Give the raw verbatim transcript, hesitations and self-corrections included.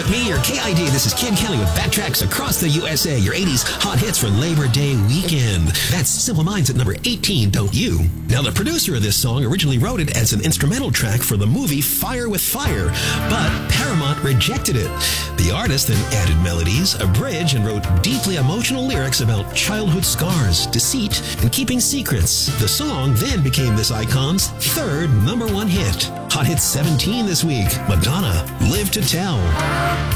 me, your K I D. This is Kid Kelly with Backtracks across the U S A. Your eighties hot hits for Labor Day weekend. That's Simple Minds at number eighteen, Don't You? Now, the producer of this song originally wrote it as an instrumental track for the movie Fire with Fire, but Paramount rejected it. The artist then added melodies, a bridge, and wrote deeply emotional lyrics about childhood scars, deceit, and keeping secrets. The song then became this icon's third number one hit. Hot Hit seventeen this week, Madonna, Live to Tell.